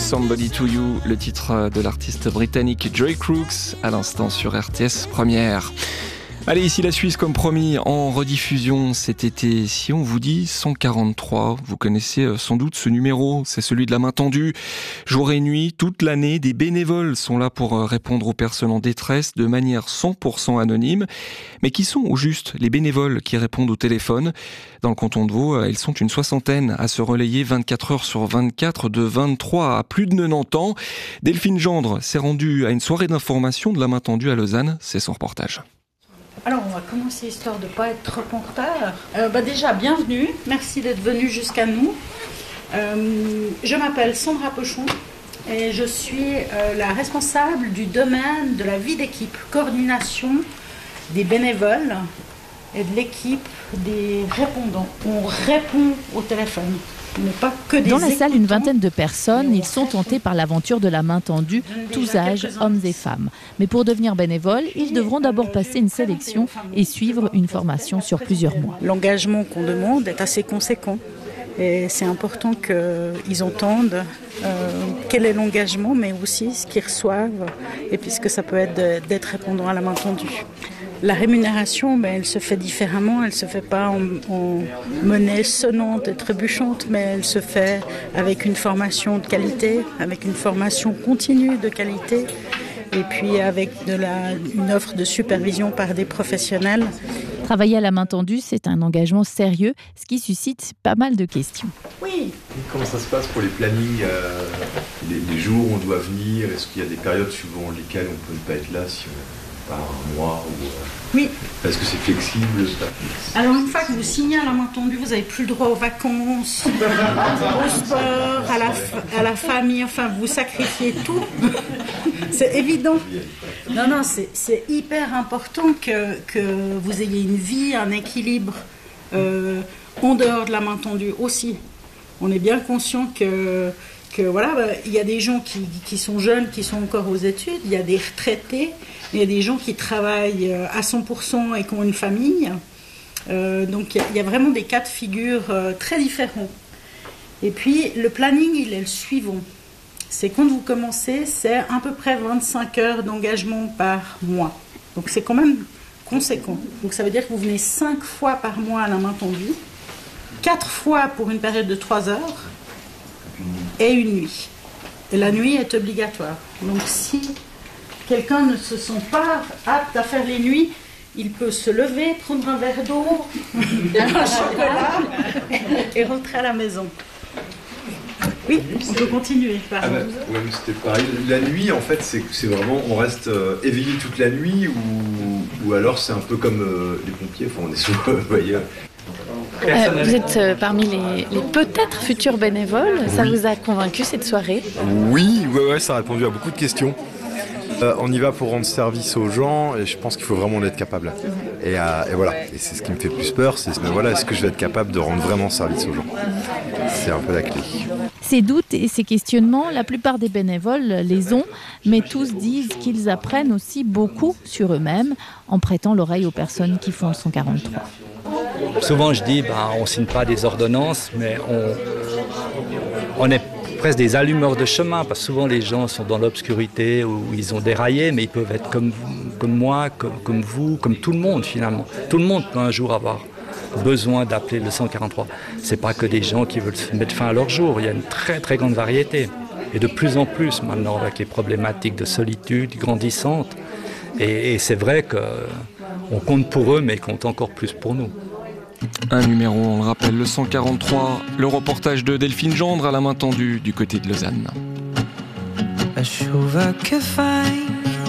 Somebody to You, le titre de l'artiste britannique Joy Crooks, à l'instant sur RTS Première. Allez, ici la Suisse comme promis, en rediffusion cet été. Si on vous dit 143, vous connaissez sans doute ce numéro, c'est celui de la main tendue. Jour et nuit, toute l'année, des bénévoles sont là pour répondre aux personnes en détresse de manière 100% anonyme. Mais qui sont au juste les bénévoles qui répondent au téléphone? Dans le canton de Vaud, ils sont une soixantaine à se relayer 24 heures sur 24 de 23 à plus de 90 ans. Delphine Gendre s'est rendue à une soirée d'information de la main tendue à Lausanne, c'est son reportage. Alors, on va commencer histoire de ne pas être trop en retard. Déjà, bienvenue. Merci d'être venu jusqu'à nous. Je m'appelle Sandra Pochon et je suis la responsable du domaine de la vie d'équipe, coordination des bénévoles et de l'équipe des répondants. On répond au téléphone. Pas que des Dans la salle, une vingtaine de personnes, ils sont répond. tentés par l'aventure de la main tendue, tous âges, hommes et femmes. Mais pour devenir bénévoles, ils devront d'abord passer une sélection et suivre une formation sur plusieurs mois. L'engagement qu'on demande est assez conséquent. Et c'est important qu'ils entendent quel est l'engagement, mais aussi ce qu'ils reçoivent, et puis ce que ça peut être d'être répondant à la main tendue. La rémunération, elle se fait différemment. Elle ne se fait pas en monnaie sonnante et trébuchante, mais elle se fait avec une formation de qualité, avec une formation continue de qualité, et puis avec une offre de supervision par des professionnels. Travailler à la main tendue, c'est un engagement sérieux, ce qui suscite pas mal de questions. Oui. Comment ça se passe pour les plannings, les jours où on doit venir? Est-ce qu'il y a des périodes suivant lesquelles on ne peut pas être là si on part un mois ou Oui. Est-ce que c'est flexible? Alors une fois que vous signez à la main tendue, vous n'avez plus le droit aux vacances, au sport, à la famille, enfin vous sacrifiez tout. C'est évident. Non, c'est hyper important que vous ayez une vie, un équilibre en dehors de la main tendue aussi. On est bien conscient que voilà, il y a des gens qui sont jeunes, qui sont encore aux études, il y a des retraités, il y a des gens qui travaillent à 100% et qui ont une famille. Donc il y a vraiment des cas de figure très différents. Et puis le planning, il est le suivant. C'est quand vous commencez, c'est à peu près 25 heures d'engagement par mois. Donc c'est quand même conséquent. Donc ça veut dire que vous venez 5 fois par mois à la main tendue, 4 fois pour une période de 3 heures, et une nuit. Et la nuit est obligatoire. Donc si quelqu'un ne se sent pas apte à faire les nuits, il peut se lever, prendre un verre d'eau, un chocolat et rentrer à la maison. Oui, on peut continuer. Ouais, mais c'était pareil. La nuit, en fait, c'est vraiment, on reste éveillé toute la nuit ou alors c'est un peu comme les pompiers, on est souvent, vous voyez. Vous êtes parmi les peut-être futurs bénévoles. Ça vous a convaincu cette soirée? Oui, ça a répondu à beaucoup de questions. On y va pour rendre service aux gens et je pense qu'il faut vraiment en être capable. Et voilà, et c'est ce qui me fait le plus peur, est-ce que je vais être capable de rendre vraiment service aux gens? C'est un peu la clé. Ces doutes et ces questionnements, la plupart des bénévoles les ont, mais tous disent qu'ils apprennent aussi beaucoup sur eux-mêmes en prêtant l'oreille aux personnes qui font le 143. Souvent je dis, on ne signe pas des ordonnances, mais on est presque des allumeurs de chemin, parce que souvent les gens sont dans l'obscurité ou ils ont déraillé, mais ils peuvent être comme moi, comme vous, comme tout le monde finalement. Tout le monde peut un jour avoir besoin d'appeler le 143. C'est pas que des gens qui veulent mettre fin à leur jour, il y a une très très grande variété. Et de plus en plus maintenant avec les problématiques de solitude grandissantes. Et c'est vrai qu'on compte pour eux, mais ils comptent encore plus pour nous. Un numéro, on le rappelle, le 143, le reportage de Delphine Gendre à la main tendue du côté de Lausanne. أشوفك فين